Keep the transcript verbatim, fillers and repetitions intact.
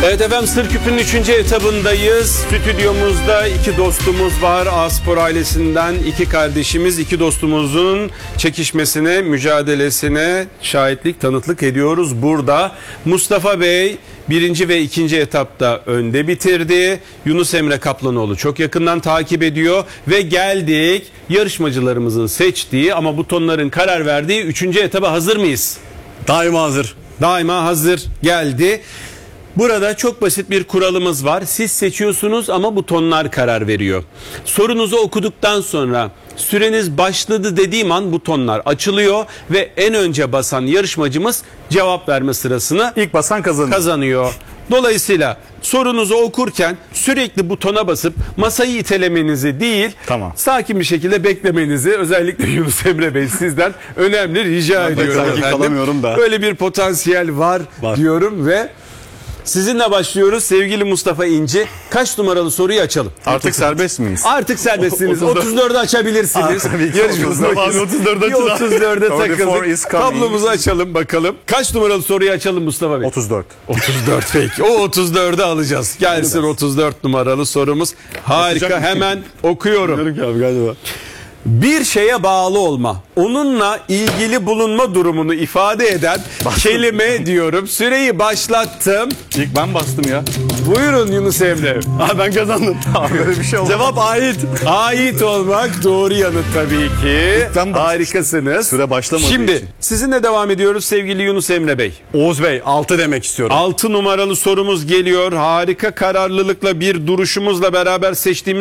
Evet efendim, Sır Küpü'nün üçüncü etabındayız. Stüdyomuzda iki dostumuz var. A-Spor ailesinden iki kardeşimiz, iki dostumuzun çekişmesine, mücadelesine şahitlik, tanıklık ediyoruz burada. Mustafa Bey birinci ve ikinci etapta önde bitirdi. Yunus Emre Kaplanoğlu çok yakından takip ediyor. Ve geldik yarışmacılarımızın seçtiği ama butonların karar verdiği üçüncü etaba. Hazır mıyız? Daima hazır. Daima hazır geldi. Burada çok basit bir kuralımız var. Siz seçiyorsunuz ama butonlar karar veriyor. Sorunuzu okuduktan sonra süreniz başladı dediğim an butonlar açılıyor ve en önce basan yarışmacımız cevap verme sırasını İlk basan kazanır. kazanıyor. Dolayısıyla sorunuzu okurken sürekli butona basıp masayı itelemenizi değil, Tamam. sakin bir şekilde beklemenizi, özellikle Yunus Emre Bey sizden önemli rica Ben ediyorum sakin efendim. kalamıyorum da. Böyle bir potansiyel var, Var. diyorum ve sizinle başlıyoruz sevgili Mustafa İnci. Kaç numaralı soruyu açalım? Artık serbest miyiz? Artık serbestsiniz. otuz dört. otuz dördü açabilirsiniz. Aa, tabii ki. Yarışmamızda Mustafa abi otuz dördü bir açın. otuz dörde otuz dört takıldık. is coming. Tablomuzu açalım bakalım. Kaç numaralı soruyu açalım Mustafa Bey? otuz dört. otuz dört peki. O otuz dördü alacağız. Gelsin otuz dört numaralı sorumuz. Harika, Okuyacak hemen okuyorum. Diyorum ki abi galiba. Bir şeye bağlı olma, onunla ilgili bulunma durumunu ifade eden kelime diyorum. Süreyi başlattım. İlk ben bastım ya. Buyurun Yunus Emre. Aa, ben kazandım. Abi böyle bir şey oldu. Cevap ait. Ait olmak doğru yanıt tabii ki. Ben bastım. Harikasınız. Süre başlamadığı Şimdi için. sizinle devam ediyoruz sevgili Yunus Emre Bey. Oğuz Bey altı demek istiyorum. altı numaralı sorumuz geliyor. Harika kararlılıkla bir duruşumuzla beraber seçtiğimiz